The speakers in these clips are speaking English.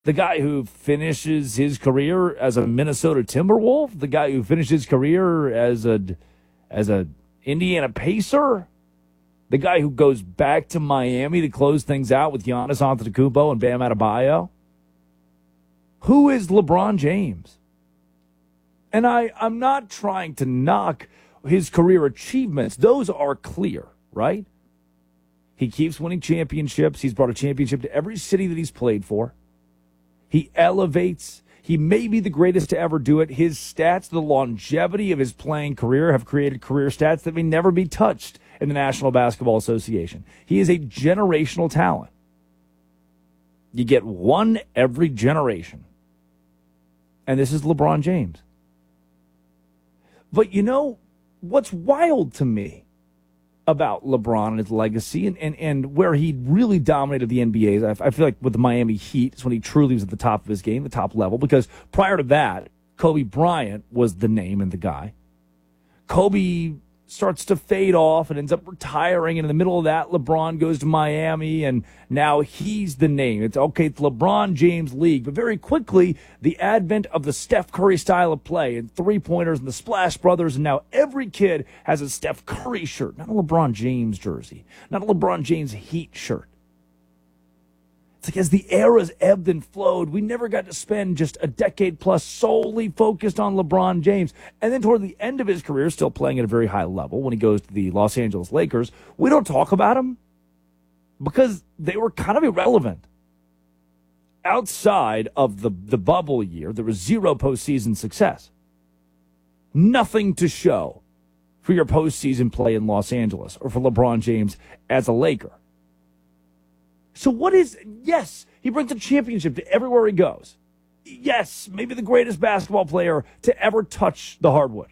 The guy who finishes his career as a Minnesota Timberwolf, the guy who finished his career as a Indiana Pacer, the guy who goes back to Miami to close things out with Giannis Antetokounmpo and Bam Adebayo. Who is LeBron James? And I'm not trying to knock his career achievements. Those are clear, right? He keeps winning championships. He's brought a championship to every city that he's played for. He elevates. He may be the greatest to ever do it. His stats, the longevity of his playing career, have created career stats that may never be touched in the National Basketball Association. He is a generational talent. You get one every generation. And this is LeBron James. But you know, what's wild to me about LeBron and his legacy and where he really dominated the NBA, I feel like with the Miami Heat is when he truly was at the top of his game, the top level, because prior to that, Kobe Bryant was the name and the guy. Kobe starts to fade off and ends up retiring, and in the middle of that, LeBron goes to Miami, and now he's the name. It's okay, it's LeBron James League, but very quickly, the advent of the Steph Curry style of play and three-pointers and the Splash Brothers, and now every kid has a Steph Curry shirt, not a LeBron James jersey, not a LeBron James Heat shirt. It's like as the eras ebbed and flowed, we never got to spend just a decade plus solely focused on LeBron James. And then toward the end of his career, still playing at a very high level, when he goes to the Los Angeles Lakers, we don't talk about him because they were kind of irrelevant. Outside of the bubble year, there was zero postseason success. Nothing to show for your postseason play in Los Angeles or for LeBron James as a Laker. So yes, he brings a championship to everywhere he goes. Yes, maybe the greatest basketball player to ever touch the hardwood.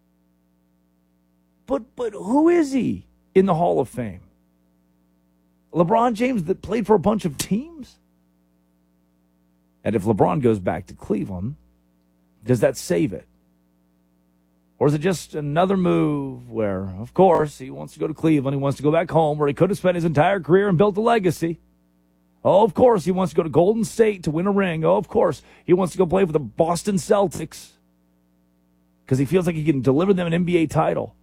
But who is he in the Hall of Fame? LeBron James that played for a bunch of teams? And if LeBron goes back to Cleveland, does that save it? Or is it just another move where, of course, he wants to go to Cleveland, he wants to go back home where he could have spent his entire career and built a legacy? Oh, of course, he wants to go to Golden State to win a ring. Oh, of course, he wants to go play for the Boston Celtics because he feels like he can deliver them an NBA title.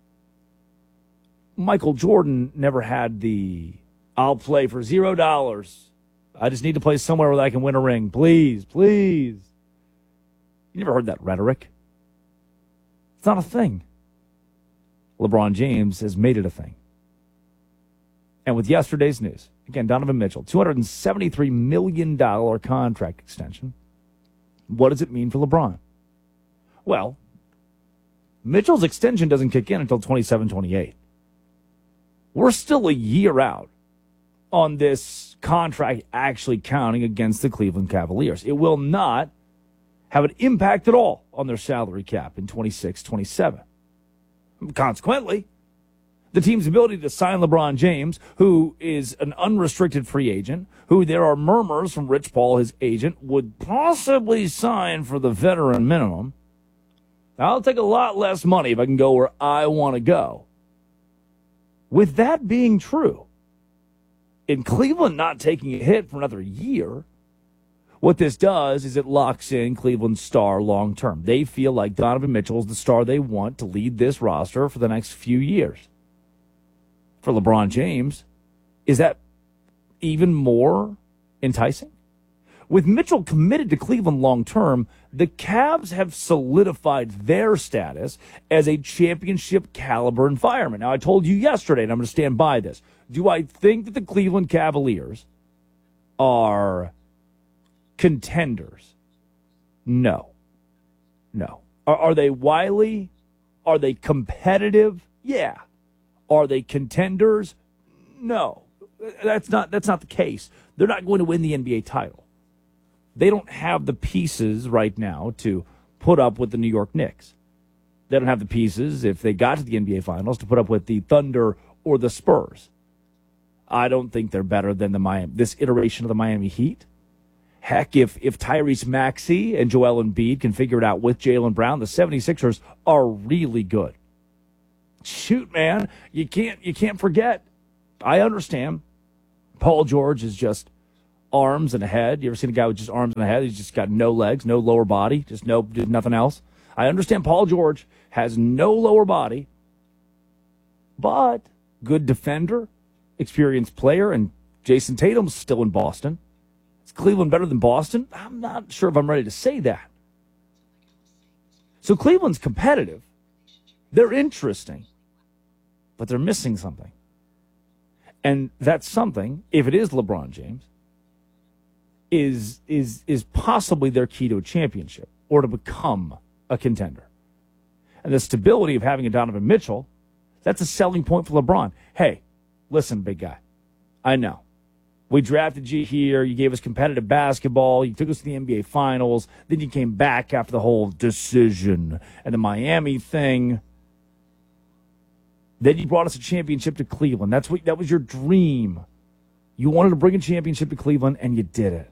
Michael Jordan never had the, I'll play for $0. I just need to play somewhere where I can win a ring. Please, please. You never heard that rhetoric. It's not a thing. LeBron James has made it a thing. And with yesterday's news, again, Donovan Mitchell, $273 million contract extension. What does it mean for LeBron? Well, Mitchell's extension doesn't kick in until 27-28. We're still a year out on this contract actually counting against the Cleveland Cavaliers. It will not have an impact at all on their salary cap in 26-27. Consequently, the team's ability to sign LeBron James, who is an unrestricted free agent, who there are murmurs from Rich Paul, his agent, would possibly sign for the veteran minimum. I'll take a lot less money if I can go where I want to go. With that being true, in Cleveland not taking a hit for another year, what this does is it locks in Cleveland's star long term. They feel like Donovan Mitchell is the star they want to lead this roster for the next few years. For LeBron James, is that even more enticing? With Mitchell committed to Cleveland long term, the Cavs have solidified their status as a championship caliber environment. Now, I told you yesterday, and I'm going to stand by this. Do I think that the Cleveland Cavaliers are contenders? No. No. Are they wily? Are they competitive? Yeah. Are they contenders? No. That's not the case. They're not going to win the NBA title. They don't have the pieces right now to put up with the New York Knicks. They don't have the pieces, if they got to the NBA Finals, to put up with the Thunder or the Spurs. I don't think they're better than this iteration of the Miami Heat. Heck, if Tyrese Maxey and Joel Embiid can figure it out with Jaylen Brown, the 76ers are really good. Shoot, man, you can't forget. I understand Paul George is just arms and a head. You ever seen a guy with just arms and a head? He's just got no legs, no lower body, just nothing else. I understand Paul George has no lower body, but good defender, experienced player, and Jason Tatum's still in Boston. Is Cleveland better than Boston? I'm not sure if I'm ready to say that. So Cleveland's competitive. They're interesting, but they're missing something. And that something, if it is LeBron James, is possibly their key to a championship or to become a contender. And the stability of having a Donovan Mitchell, that's a selling point for LeBron. Hey, listen, big guy, I know. We drafted you here. You gave us competitive basketball. You took us to the NBA Finals. Then you came back after the whole decision and the Miami thing. Then you brought us a championship to Cleveland. That was your dream. You wanted to bring a championship to Cleveland, and you did it.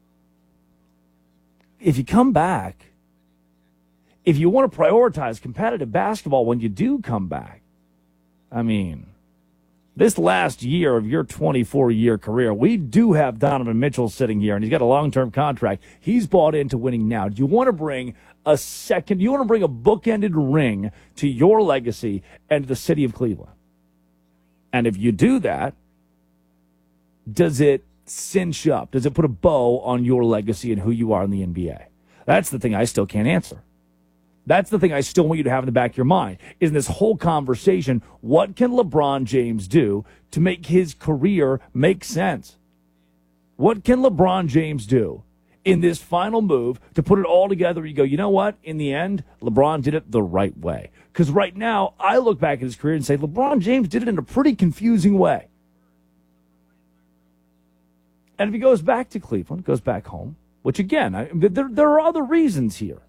If you come back, if you want to prioritize competitive basketball when you do come back, I mean, this last year of your 24-year career, we do have Donovan Mitchell sitting here, and he's got a long-term contract. He's bought into winning now. Do you want to bring a bookended ring to your legacy and to the city of Cleveland? And if you do that, does it cinch up? Does it put a bow on your legacy and who you are in the NBA? That's the thing I still can't answer. That's the thing I still want you to have in the back of your mind, is in this whole conversation, what can LeBron James do to make his career make sense? What can LeBron James do in this final move to put it all together? You go, you know what? In the end, LeBron did it the right way. Because right now, I look back at his career and say, LeBron James did it in a pretty confusing way. And if he goes back to Cleveland, goes back home, which again, there are other reasons here.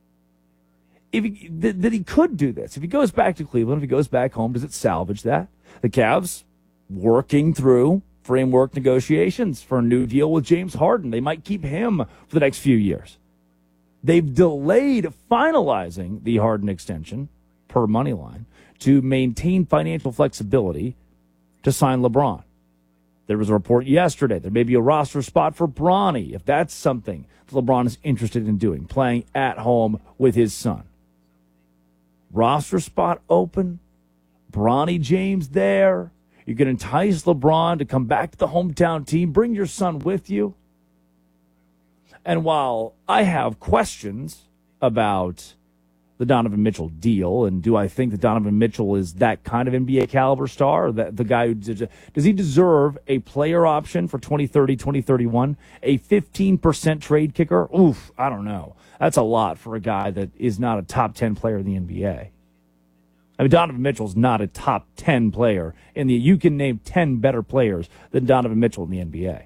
That he could do this. If he goes back to Cleveland, if he goes back home, does it salvage that? The Cavs working through framework negotiations for a new deal with James Harden. They might keep him for the next few years. They've delayed finalizing the Harden extension per Moneyline to maintain financial flexibility to sign LeBron. There was a report yesterday. There may be a roster spot for Bronny, if that's something that LeBron is interested in doing, playing at home with his son. Roster spot open, Bronny James there. You can entice LeBron to come back to the hometown team. Bring your son with you. And while I have questions about the Donovan Mitchell deal, and do I think that Donovan Mitchell is that kind of NBA caliber star? Or that the guy who does he deserve a player option for 2030, 2031? A 15% trade kicker? Oof, I don't know. That's a lot for a guy that is not a top 10 player in the NBA. I mean, Donovan Mitchell's not a top 10 player you can name 10 better players than Donovan Mitchell in the NBA.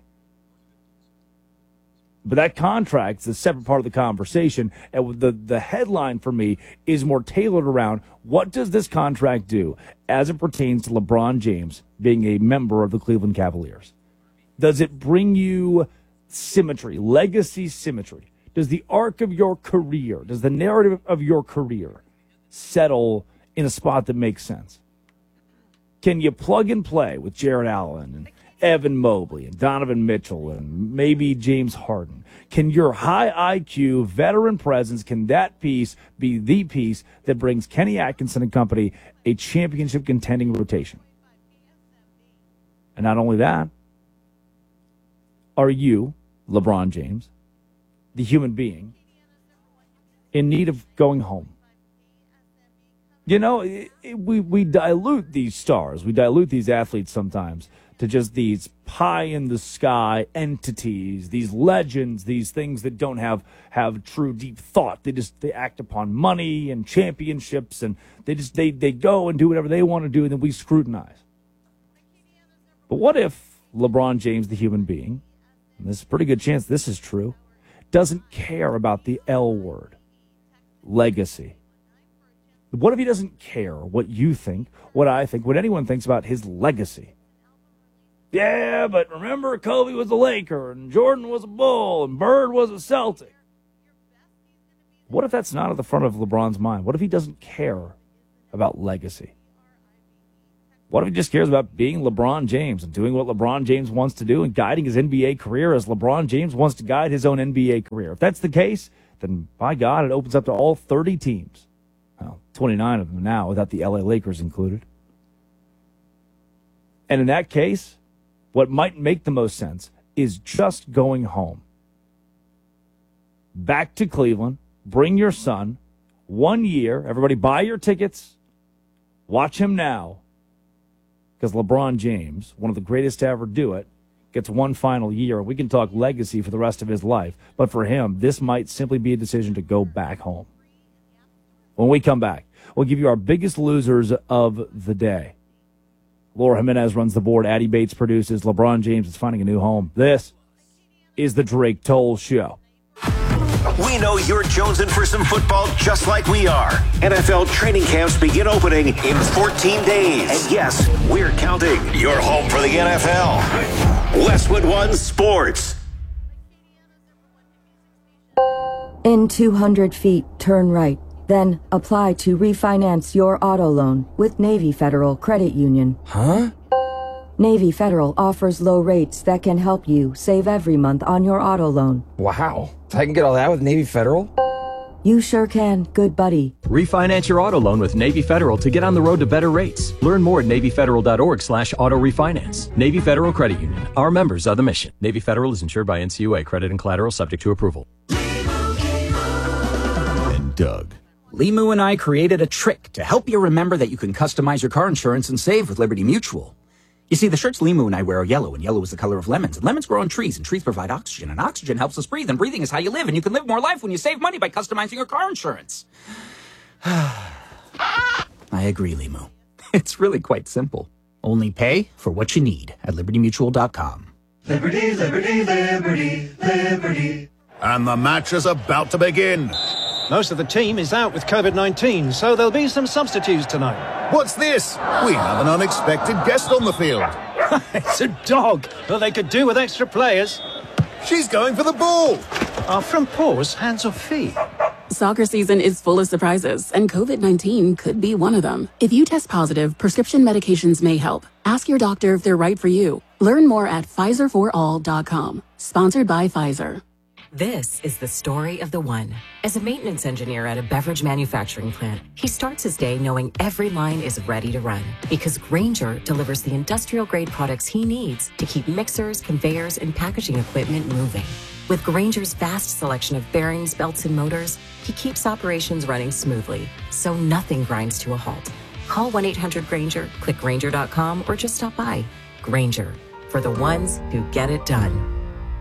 But that contract's a separate part of the conversation, and the headline for me is more tailored around what does this contract do as it pertains to LeBron James being a member of the Cleveland Cavaliers? Does it bring you symmetry, legacy symmetry? Does the arc of your career, does the narrative of your career settle in a spot that makes sense? Can you plug and play with Jarrett Allen and Evan Mobley and Donovan Mitchell and maybe James Harden? Can your high IQ veteran presence, can that piece be the piece that brings Kenny Atkinson and company a championship contending rotation? And not only that, are you, LeBron James, the human being, in need of going home? You know, we dilute these stars. We dilute these athletes sometimes to just these pie-in-the-sky entities, these legends, these things that don't have true deep thought. They act upon money and championships, and they go and do whatever they want to do, and then we scrutinize. But what if LeBron James, the human being, and there's a pretty good chance this is true, doesn't care about the L word, legacy? What if he doesn't care what you think, what I think, what anyone thinks about his legacy? Yeah, but remember, Kobe was a Laker, and Jordan was a Bull, and Bird was a Celtic. What if that's not at the front of LeBron's mind? What if he doesn't care about legacy? What if he just cares about being LeBron James and doing what LeBron James wants to do and guiding his NBA career as LeBron James wants to guide his own NBA career? If that's the case, then by God, it opens up to all 30 teams. Well, 29 of them now, without the LA Lakers included. And in that case, what might make the most sense is just going home. Back to Cleveland, bring your son, 1 year, everybody buy your tickets, watch him now. Because LeBron James, one of the greatest to ever do it, gets one final year. We can talk legacy for the rest of his life. But for him, this might simply be a decision to go back home. When we come back, we'll give you our biggest losers of the day. Laura Jimenez runs the board. Addie Bates produces. LeBron James is finding a new home. This is the Drake Toll Show. We know you're jonesing for some football just like we are. NFL training camps begin opening in 14 days. And yes, we're counting. You're home for the NFL. Westwood One Sports. In 200 feet, turn right. Then apply to refinance your auto loan with Navy Federal Credit Union. Huh? Navy Federal offers low rates that can help you save every month on your auto loan. Wow. I can get all that with Navy Federal? You sure can, good buddy. Refinance your auto loan with Navy Federal to get on the road to better rates. Learn more at NavyFederal.org/auto refinance. Navy Federal Credit Union. Our members are the mission. Navy Federal is insured by NCUA. Credit and collateral subject to approval. And Doug. Limu and I created a trick to help you remember that you can customize your car insurance and save with Liberty Mutual. You see, the shirts Limu and I wear are yellow, and yellow is the color of lemons. And lemons grow on trees, and trees provide oxygen. And oxygen helps us breathe, and breathing is how you live. And you can live more life when you save money by customizing your car insurance. I agree, Limu. It's really quite simple. Only pay for what you need at LibertyMutual.com. Liberty, liberty, liberty, liberty. And the match is about to begin. Most of the team is out with COVID-19, so there'll be some substitutes tonight. What's this? We have an unexpected guest on the field. It's a dog. Well, they could do with extra players. She's going for the ball. Are from paws, hands or feet? Soccer season is full of surprises, and COVID-19 could be one of them. If you test positive, prescription medications may help. Ask your doctor if they're right for you. Learn more at PfizerForAll.com. Sponsored by Pfizer. This is the story of the one. As a maintenance engineer at a beverage manufacturing plant, he starts his day knowing every line is ready to run because Grainger delivers the industrial-grade products he needs to keep mixers, conveyors, and packaging equipment moving. With Grainger's vast selection of bearings, belts, and motors, he keeps operations running smoothly, so nothing grinds to a halt. Call 1-800-GRAINGER, click Grainger.com, or just stop by. Grainger, for the ones who get it done.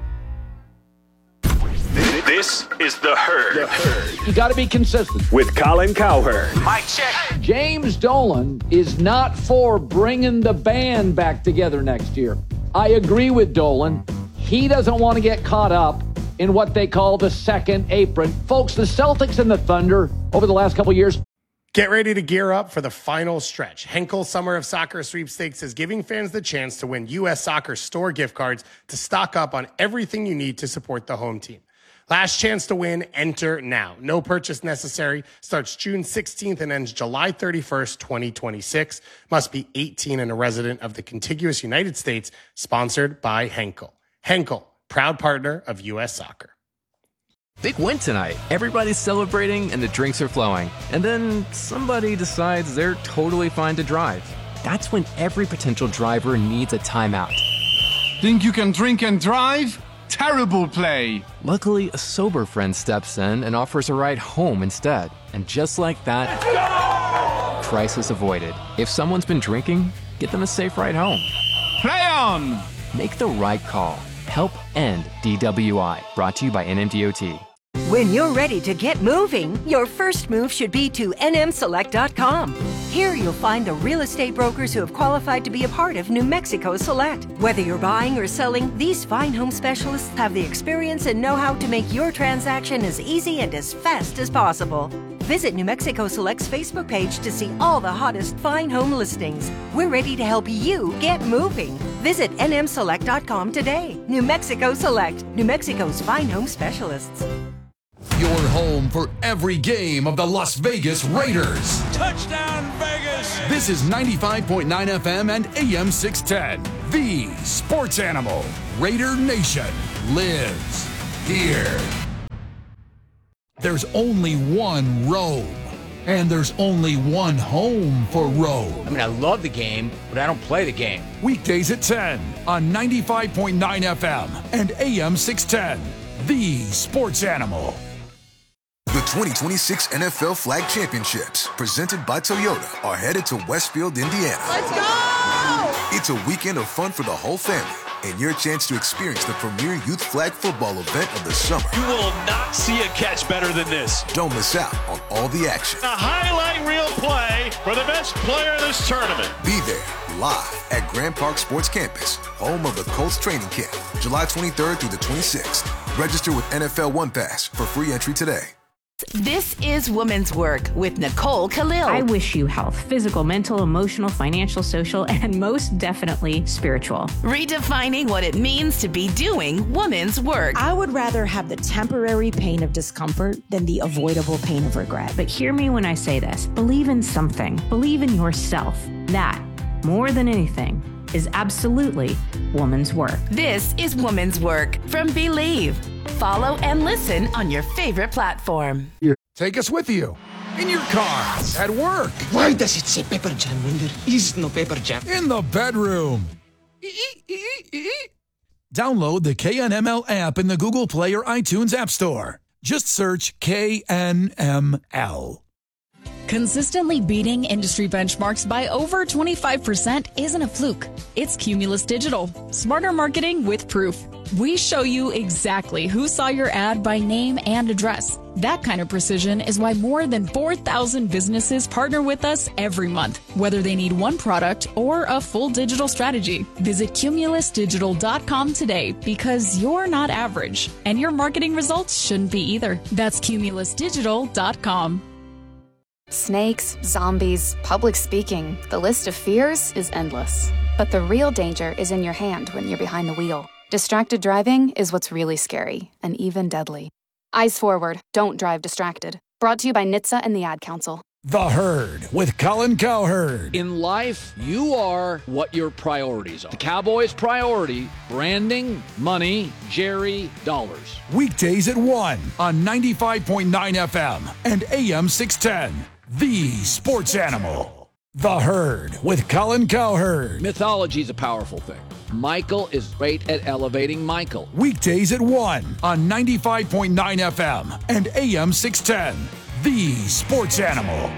This is The Herd. You got to be consistent. With Colin Cowherd. Mic check. James Dolan is not for bringing the band back together next year. I agree with Dolan. He doesn't want to get caught up in what they call the second apron. Folks, the Celtics and the Thunder over the last couple years. Get ready to gear up for the final stretch. Henkel Summer of Soccer Sweepstakes is giving fans the chance to win U.S. Soccer store gift cards to stock up on everything you need to support the home team. Last chance to win, enter now. No purchase necessary. Starts June 16th and ends July 31st, 2026. Must be 18 and a resident of the contiguous United States. Sponsored by Henkel. Henkel, proud partner of U.S. Soccer. Big win tonight. Everybody's celebrating and the drinks are flowing. And then somebody decides they're totally fine to drive. That's when every potential driver needs a timeout. Think you can drink and drive? Terrible play. Luckily, a sober friend steps in and offers a ride home instead. And just like that, crisis avoided. If someone's been drinking, get them a safe ride home. Play on! Make the right call. Help end DWI. Brought to you by NMDOT. When you're ready to get moving, your first move should be to nmselect.com. Here you'll find the real estate brokers who have qualified to be a part of New Mexico Select. Whether you're buying or selling, these fine home specialists have the experience and know-how to make your transaction as easy and as fast as possible. Visit New Mexico Select's Facebook page to see all the hottest fine home listings. We're ready to help you get moving. Visit nmselect.com today. New Mexico Select, New Mexico's fine home specialists. Your home for every game of the Las Vegas Raiders. Touchdown, Vegas! This is 95.9 FM and AM 610. The Sports Animal. Raider Nation lives here. There's only one Rome, and there's only one home for Rome. I love the game, but I don't play the game. Weekdays at 10 on 95.9 FM and AM 610. The Sports Animal. The 2026 NFL Flag Championships, presented by Toyota, are headed to Westfield, Indiana. Let's go! It's a weekend of fun for the whole family and your chance to experience the premier youth flag football event of the summer. You will not see a catch better than this. Don't miss out on all the action. A highlight reel play for the best player in this tournament. Be there live at Grand Park Sports Campus, home of the Colts training camp, July 23rd through the 26th. Register with NFL One Pass for free entry today. This is Women's Work with Nicole Khalil. I wish you health, physical, mental, emotional, financial, social, and most definitely spiritual. Redefining what it means to be doing women's work. I would rather have the temporary pain of discomfort than the avoidable pain of regret. But hear me when I say this. Believe in something. Believe in yourself. That, more than anything, is absolutely woman's work. This is Woman's Work from Believe. Follow and listen on your favorite platform. Take us with you in your car, at work. Why does it say Pepper Jam when there is no Pepper Jam? In the bedroom. Download the KNML app in the Google Play or iTunes App Store. Just search KNML. Consistently beating industry benchmarks by over 25% isn't a fluke. It's Cumulus Digital. Smarter marketing with proof. We show you exactly who saw your ad by name and address. That kind of precision is why more than 4,000 businesses partner with us every month, whether they need one product or a full digital strategy. Visit cumulusdigital.com today because you're not average, and your marketing results shouldn't be either. That's cumulusdigital.com. Snakes, zombies, public speaking. The list of fears is endless. But the real danger is in your hand when you're behind the wheel. Distracted driving is what's really scary and even deadly. Eyes forward. Don't drive distracted. Brought to you by NHTSA and the Ad Council. The Herd with Colin Cowherd. In life, you are what your priorities are. The Cowboys' priority, branding, money, Jerry, dollars. Weekdays at 1 on 95.9 FM and AM 610. The Sports Animal. The Herd with Colin Cowherd. Mythology is a powerful thing. Michael is great at elevating Michael. Weekdays at 1 on 95.9 FM and AM 610. The Sports Animal.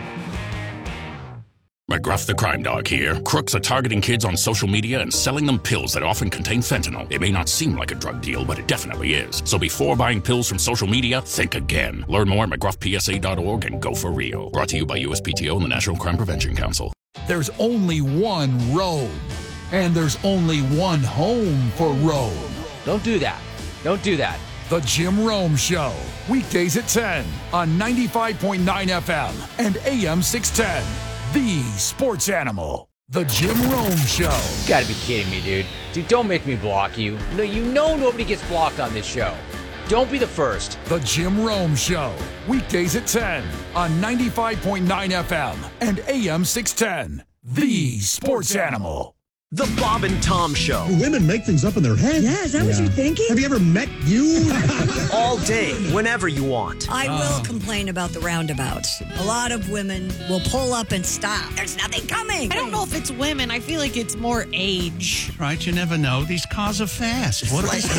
McGruff the Crime Dog here. Crooks are targeting kids on social media and selling them pills that often contain fentanyl. It may not seem like a drug deal, but it definitely is. So before buying pills from social media, think again. Learn more at McGruffPSA.org and go for real. Brought to you by USPTO and the National Crime Prevention Council. There's only one Rome, and there's only one home for Rome. Don't do that. Don't do that. The Jim Rome Show. Weekdays at 10 on 95.9 FM and AM 610. The Sports Animal. The Jim Rome Show. You gotta be kidding me, dude. Dude, don't make me block you. No, you know nobody gets blocked on this show. Don't be the first. The Jim Rome Show. Weekdays at 10 on 95.9 FM and AM 610. The Sports Animal. The Bob and Tom Show. Women make things up in their head. Yeah, is that what you're thinking? Have you ever met you? All day, whenever you want. I will complain about the roundabouts. A lot of women will pull up and stop. There's nothing coming. I don't know if it's women. I feel like it's more age. Right, you never know. These cars are fast. What They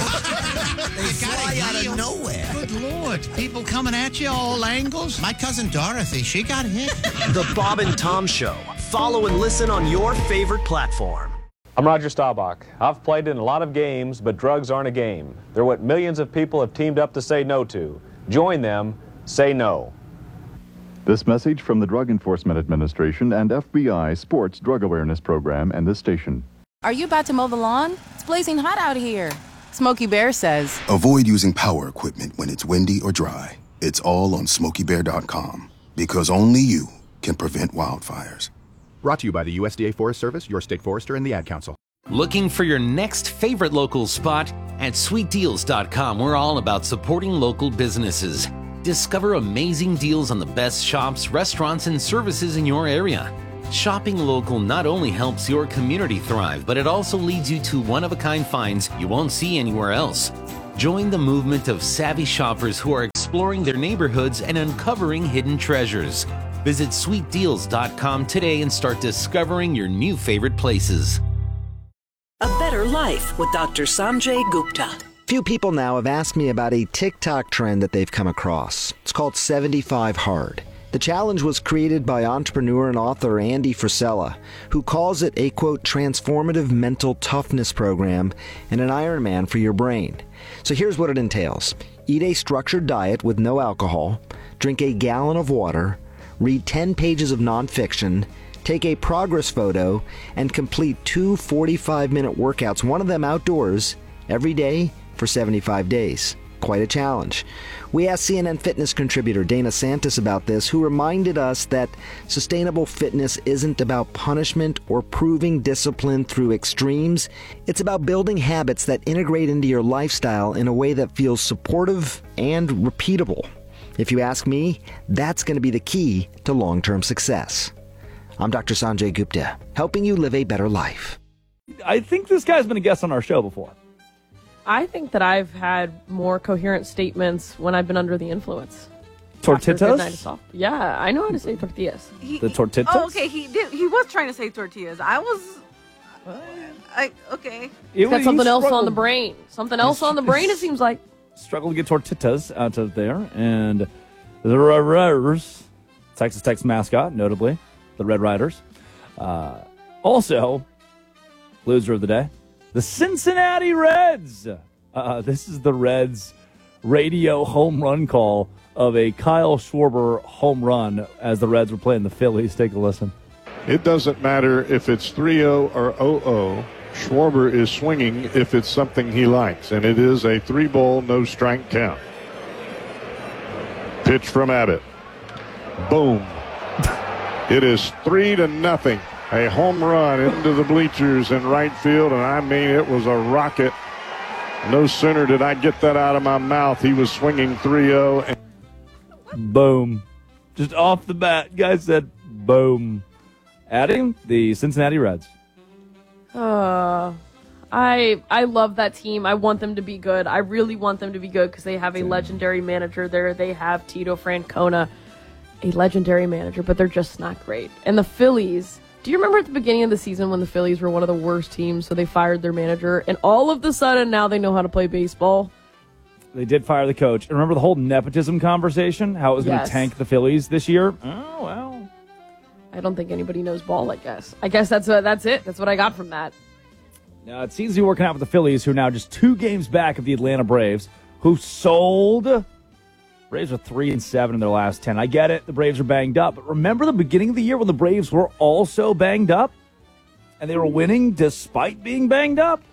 fly out of nowhere. Good Lord. People coming at you all angles. My cousin Dorothy, she got hit. The Bob and Tom Show. Follow and listen on your favorite platform. I'm Roger Staubach. I've played in a lot of games, but drugs aren't a game. They're what millions of people have teamed up to say no to. Join them. Say no. This message from the Drug Enforcement Administration and FBI Sports Drug Awareness Program and this station. Are you about to mow the lawn? It's blazing hot out here. Smokey Bear says, Avoid using power equipment when it's windy or dry. It's all on SmokeyBear.com. Because only you can prevent wildfires. Brought to you by the USDA Forest Service, your state forester, and the Ad Council. Looking for your next favorite local spot? At SweetDeals.com, we're all about supporting local businesses. Discover amazing deals on the best shops, restaurants, and services in your area. Shopping local not only helps your community thrive, but it also leads you to one-of-a-kind finds you won't see anywhere else. Join the movement of savvy shoppers who are exploring their neighborhoods and uncovering hidden treasures. Visit sweetdeals.com today and start discovering your new favorite places. A Better Life with Dr. Sanjay Gupta. Few people now have asked me about a TikTok trend that they've come across. It's called 75 Hard. The challenge was created by entrepreneur and author Andy Frisella, who calls it a, quote, transformative mental toughness program and an Ironman for your brain. So here's what it entails. Eat a structured diet with no alcohol, drink a gallon of water, read 10 pages of nonfiction, take a progress photo, and complete 2 45-minute workouts, one of them outdoors, every day for 75 days. Quite a challenge. We asked CNN Fitness contributor Dana Santos about this, who reminded us that sustainable fitness isn't about punishment or proving discipline through extremes. It's about building habits that integrate into your lifestyle in a way that feels supportive and repeatable. If you ask me, that's going to be the key to long-term success. I'm Dr. Sanjay Gupta, helping you live a better life. I think this guy's been a guest on our show before. I think that I've had more coherent statements when I've been under the influence. Tortillas? Yeah, I know how to say tortillas. The tortillas? Oh, okay. He was trying to say tortillas. Okay. He's got something else on the brain. Something else on the brain, it seems like. Struggled to get tortillas out of there. And the Red Riders, Texas Tech's mascot, notably, the Red Riders. Also, loser of the day, the Cincinnati Reds. This is the Reds' radio home run call of a Kyle Schwarber home run as the Reds were playing the Phillies. Take a listen. It doesn't matter if it's 3-0 or 0-0. Schwarber is swinging if it's something he likes, and it is a 3-ball, no-strike count. Pitch from Abbott. Boom. It is 3-0. A home run into the bleachers in right field, and I mean, it was a rocket. No sooner did I get that out of my mouth, he was swinging 3-0. Boom. Just off the bat, guy said boom. Adding the Cincinnati Reds. I love that team. I want them to be good. I really want them to be good because they have a legendary manager there. They have Tito Francona, a legendary manager, but they're just not great. And the Phillies... Do you remember at the beginning of the season when the Phillies were one of the worst teams, so they fired their manager, and all of a sudden now they know how to play baseball? They did fire the coach. And remember the whole nepotism conversation? How it was going to tank the Phillies this year? Oh, well. I don't think anybody knows ball, I guess. I guess that's it. That's what I got from that. Now, it seems to be working out with the Phillies, who are now just 2 games back of the Atlanta Braves, who sold... Braves are 3-7 in their last 10. I get it. The Braves are banged up. But remember the beginning of the year when the Braves were also banged up? And they were winning despite being banged up?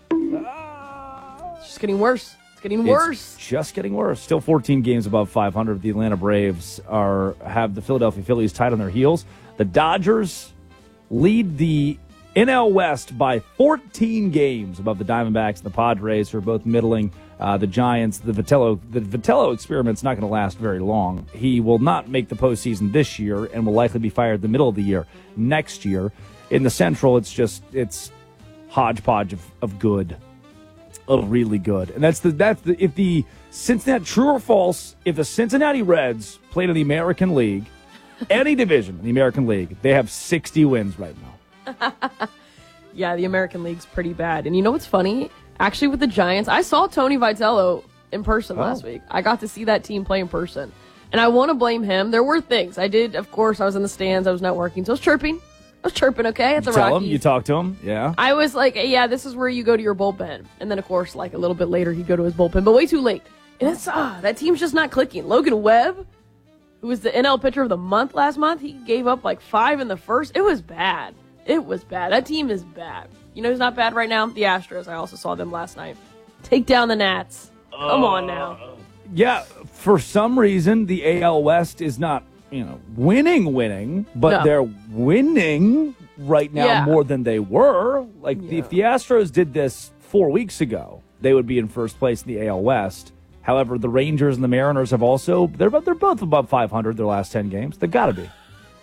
It's just getting worse. It's getting worse. It's just getting worse. Still 14 games above 500. The Atlanta Braves have the Philadelphia Phillies tied on their heels. The Dodgers lead the NL West by 14 games above the Diamondbacks and the Padres, who are both middling. The Giants, the Vitello experiment's not going to last very long. He will not make the postseason this year and will likely be fired the middle of the year next year. In the Central, it's hodgepodge of good, of really good. And that's if the Cincinnati, true or false, if the Cincinnati Reds played in the American League, any division in the American League, they have 60 wins right now. Yeah, the American League's pretty bad. And you know what's funny? Actually, with the Giants, I saw Tony Vitello in person last week. I got to see that team play in person. And I want to blame him. There were things. I did, of course, I was in the stands. I was networking. So I was chirping. Okay, at the Rockies. Tell him, you talked to him, yeah. I was like, yeah, this is where you go to your bullpen. And then, of course, like a little bit later, he'd go to his bullpen. But way too late. And it's, that team's just not clicking. Logan Webb, who was the NL pitcher of the month last month, he gave up like 5 in the first. It was bad. That team is bad. You know who's not bad right now? The Astros. I also saw them last night. Take down the Nats. Come on now. Yeah, for some reason, the AL West is not, winning, but they're winning right now more than they were. Like, if the Astros did this 4 weeks ago, they would be in first place in the AL West. However, the Rangers and the Mariners have also, they're both above 500 their last 10 games. They've got to be.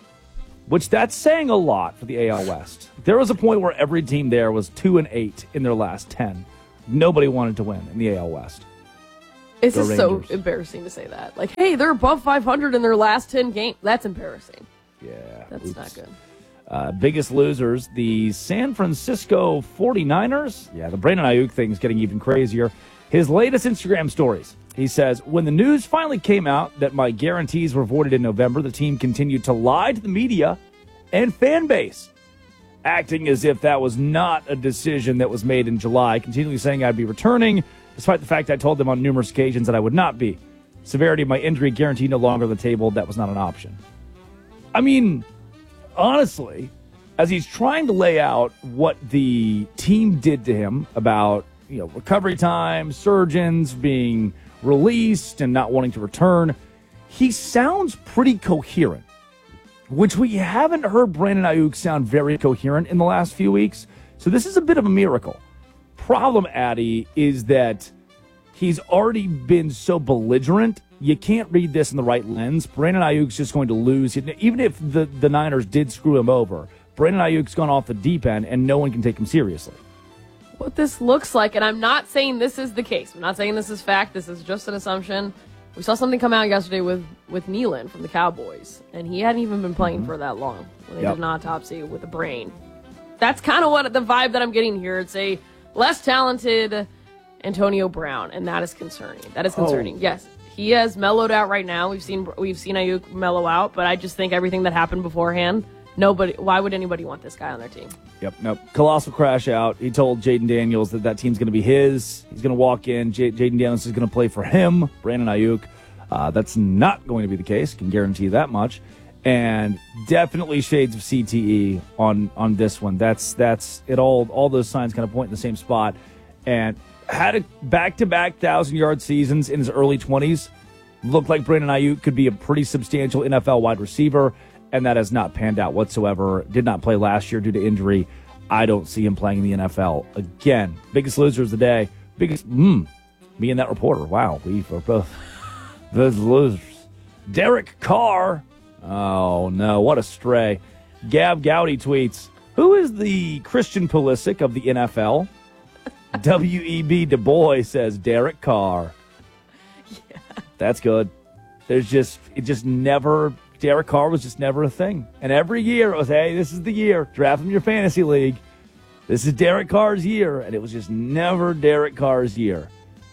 Which that's saying a lot for the AL West. There was a point where every team there was 2-8 in their last 10. Nobody wanted to win in the AL West. It's just so embarrassing to say that. Like, hey, they're above 500 in their last 10 games. That's embarrassing. Yeah. That's not good. Biggest losers, the San Francisco 49ers. Yeah, the Brandon Ayuk thing's getting even crazier. His latest Instagram stories. He says, when the news finally came out that my guarantees were voided in November, the team continued to lie to the media and fan base, acting as if that was not a decision that was made in July, continually saying I'd be returning, despite the fact I told them on numerous occasions that I would not be. Severity of my injury guarantee no longer on the table. That was not an option. I mean, honestly, as he's trying to lay out what the team did to him about, recovery time, surgeons being released and not wanting to return, he sounds pretty coherent, which we haven't heard Brandon Ayuk sound very coherent in the last few weeks. So this is a bit of a miracle. Problem, Addy, is that he's already been so belligerent. You can't read this in the right lens. Brandon Ayuk's just going to lose. Even if the Niners did screw him over, Brandon Ayuk's gone off the deep end, and no one can take him seriously. What this looks like, and I'm not saying this is the case. I'm not saying this is fact. This is just an assumption. We saw something come out yesterday with Nealon from the Cowboys, and he hadn't even been playing for that long when they did an autopsy with the brain. That's kind of what the vibe that I'm getting here. It's a less talented Antonio Brown, and that is concerning. That is concerning. Yes, he has mellowed out right now. We've seen Ayuk mellow out, but I just think everything that happened beforehand, why would anybody want this guy on their team? Nope. Colossal crash out. He told Jaden Daniels that team's going to be his. He's going to walk in. Jaden Daniels is going to play for him, Brandon Ayuk. That's not going to be the case. Can guarantee you that much. And definitely shades of CTE on this one. That's it. All those signs kind of point in the same spot. And had a back-to-back 1,000-yard seasons in his early 20s. Looked like Brandon Ayuk could be a pretty substantial NFL wide receiver, and that has not panned out whatsoever. Did not play last year due to injury. I don't see him playing in the NFL again. Biggest losers of the day. Me and that reporter. Wow, we are both losers. Derek Carr. Oh, no, what a stray. Gab Gowdy tweets, who is the Christian Pulisic of the NFL? W.E.B. Du Bois says Derek Carr. Yeah. That's good. Derek Carr was just never a thing. And every year it was, hey, this is the year. Draft him in your fantasy league. This is Derek Carr's year. And it was just never Derek Carr's year.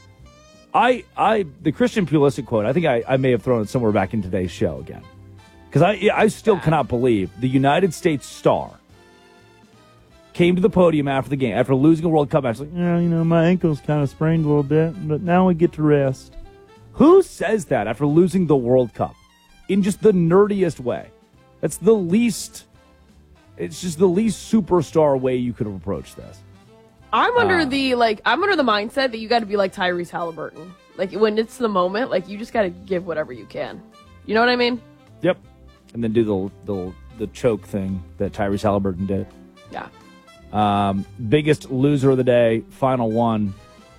The Christian Pulisic quote, I think I may have thrown it somewhere back in today's show again. Because I still cannot believe the United States star came to the podium after the game, after losing a World Cup match, like, my ankle's kind of sprained a little bit, but now we get to rest. Who says that after losing the World Cup? In just the nerdiest way. It's just the least superstar way you could have approached this. I'm under the mindset that you got to be like Tyrese Halliburton. Like, when it's the moment, like, you just got to give whatever you can. You know what I mean? Yep. And then do the choke thing that Tyrese Halliburton did. Yeah. Biggest loser of the day, final one.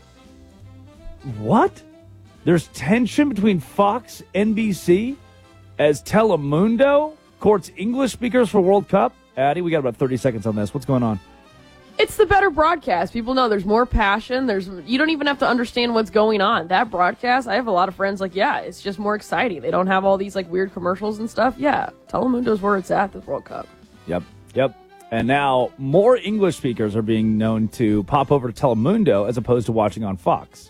What? There's tension between Fox, NBC, as Telemundo courts English speakers for World Cup. Addie, we got about 30 seconds on this. What's going on? It's the better broadcast. People know there's more passion. You don't even have to understand what's going on. That broadcast, I have a lot of friends it's just more exciting. They don't have all these weird commercials and stuff. Yeah, Telemundo's where it's at this World Cup. Yep. And now more English speakers are being known to pop over to Telemundo as opposed to watching on Fox.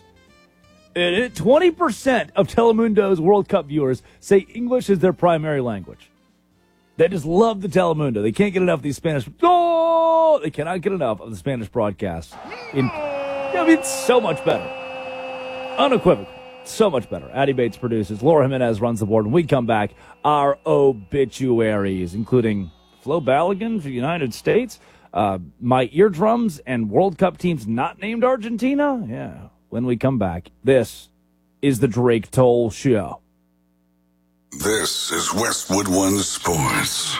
20% of Telemundo's World Cup viewers say English is their primary language. They just love the Telemundo. They can't get enough of these Spanish. Oh, they cannot get enough of the Spanish broadcasts. It's so much better. Unequivocal. So much better. Addy Bates produces. Laura Jimenez runs the board. When we come back, our obituaries, including Flo Balogun for the United States, my eardrums, and World Cup teams not named Argentina. Yeah. When we come back, this is the Drake Toll Show. This is Westwood One Sports.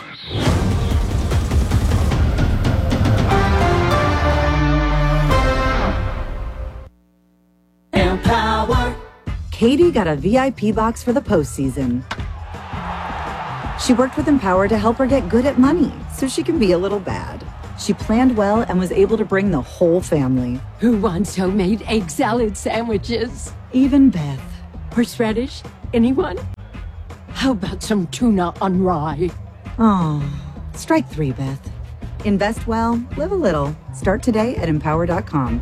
Empower. Katie got a VIP box for the postseason. She worked with Empower to help her get good at money so she can be a little bad. She planned well and was able to bring the whole family. Who wants homemade egg salad sandwiches? Even Beth. Horseradish? Anyone? How about some tuna on rye? Oh, strike 3, Beth. Invest well, live a little. Start today at Empower.com.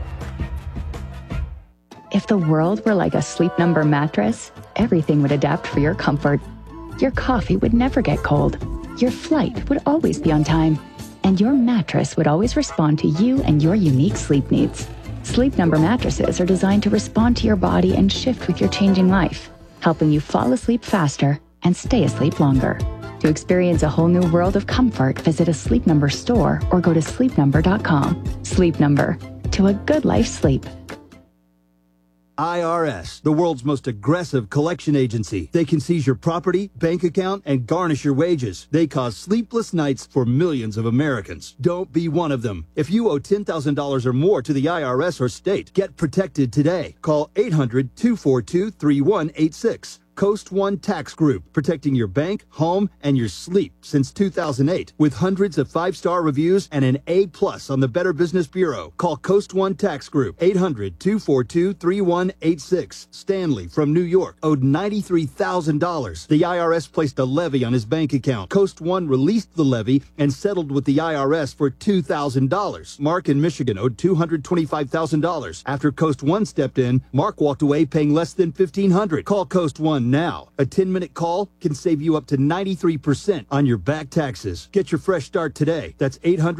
If the world were like a Sleep Number mattress, everything would adapt for your comfort. Your coffee would never get cold. Your flight would always be on time. And your mattress would always respond to you and your unique sleep needs. Sleep Number mattresses are designed to respond to your body and shift with your changing life, helping you fall asleep faster and stay asleep longer. To experience a whole new world of comfort, visit a Sleep Number store or go to sleepnumber.com. Sleep Number. To a good night's sleep. IRS, the world's most aggressive collection agency. They can seize your property, bank account, and garnish your wages. They cause sleepless nights for millions of Americans. Don't be one of them. If you owe $10,000 or more to the IRS or state, get protected today. Call 800-242-3186. Coast One Tax Group, protecting your bank, home, and your sleep since 2008. With hundreds of 5-star reviews and an A+ on the Better Business Bureau. Call Coast One Tax Group, 800-242-3186. Stanley from New York owed $93,000. The IRS placed a levy on his bank account. Coast One released the levy and settled with the IRS for $2,000. Mark in Michigan owed $225,000. After Coast One stepped in, Mark walked away paying less than $1,500. Call Coast One now. A 10-minute call can save you up to 93% on your back taxes. Get your fresh start today. That's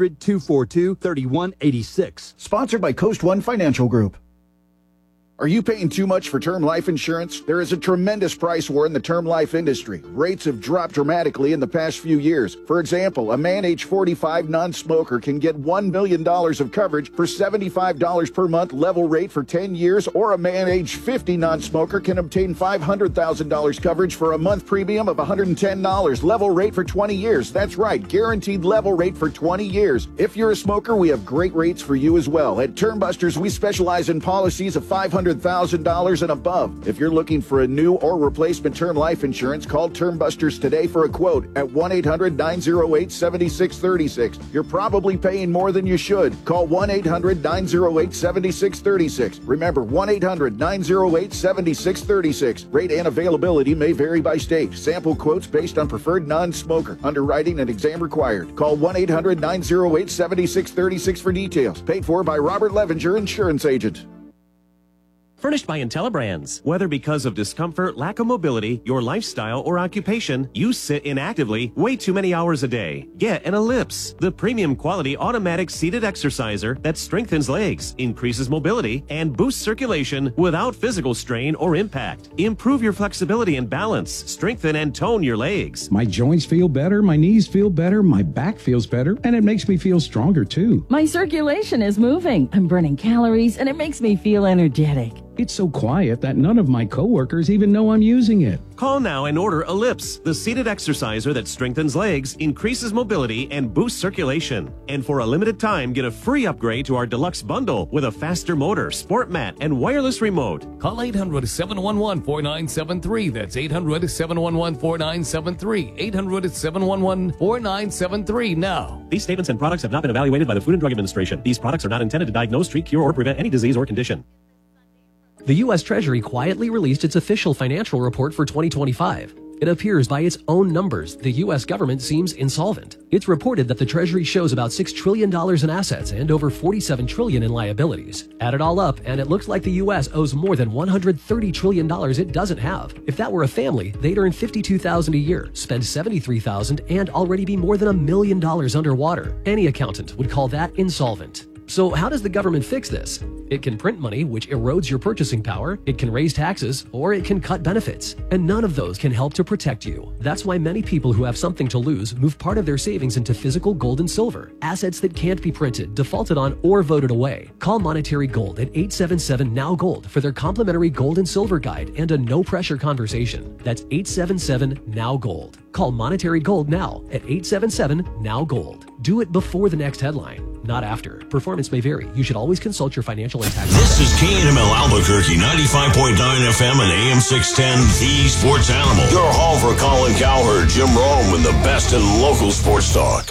800-242-3186. Sponsored by Coast One Financial Group. Are you paying too much for term life insurance? There is a tremendous price war in the term life industry. Rates have dropped dramatically in the past few years. For example, a man age 45 non-smoker can get $1 million of coverage for $75 per month level rate for 10 years, or a man age 50 non-smoker can obtain $500,000 coverage for a month premium of $110 level rate for 20 years. That's right, guaranteed level rate for 20 years. If you're a smoker, we have great rates for you as well. At Term Busters, we specialize in policies of $500,000 and above. If you're looking for a new or replacement term life insurance, call Term Busters today for a quote at 1-800-908-7636. You're probably paying more than you should. Call 1-800-908-7636. Remember, 1-800-908-7636. Rate and availability may vary by state. Sample quotes based on preferred non-smoker. Underwriting and exam required. Call 1-800-908-7636 for details. Paid for by Robert Levenger, Insurance Agent. Furnished by IntelliBrands. Whether because of discomfort, lack of mobility, your lifestyle, or occupation, you sit inactively way too many hours a day. Get an Ellipse, the premium quality automatic seated exerciser that strengthens legs, increases mobility, and boosts circulation without physical strain or impact. Improve your flexibility and balance, strengthen and tone your legs. My joints feel better, my knees feel better, my back feels better, and it makes me feel stronger too. My circulation is moving. I'm burning calories, and it makes me feel energetic. It's so quiet that none of my coworkers even know I'm using it. Call now and order Ellipse, the seated exerciser that strengthens legs, increases mobility, and boosts circulation. And for a limited time, get a free upgrade to our deluxe bundle with a faster motor, sport mat, and wireless remote. Call 800-711-4973. That's 800-711-4973. 800-711-4973 now. These statements and products have not been evaluated by the Food and Drug Administration. These products are not intended to diagnose, treat, cure, or prevent any disease or condition. The U.S. Treasury quietly released its official financial report for 2025. It appears by its own numbers, the U.S. government seems insolvent. It's reported that the Treasury shows about $6 trillion in assets and over $47 trillion in liabilities. Add it all up, and it looks like the U.S. owes more than $130 trillion it doesn't have. If that were a family, they'd earn $52,000 a year, spend $73,000, and already be more than $1 million underwater. Any accountant would call that insolvent. So how does the government fix this? It can print money, which erodes your purchasing power, it can raise taxes, or it can cut benefits. And none of those can help to protect you. That's why many people who have something to lose move part of their savings into physical gold and silver, assets that can't be printed, defaulted on, or voted away. Call Monetary Gold at 877-NOW-GOLD for their complimentary gold and silver guide and a no-pressure conversation. That's 877-NOW-GOLD. Call Monetary Gold now at 877-NOW-GOLD. Do it before the next headline. not after. Performance may vary. You should always consult your financial and tax. This is KNML Albuquerque, 95.9 FM and AM 610, the Sports Animal. Your home for Colin Cowherd, Jim Rome, and the best in local sports talk.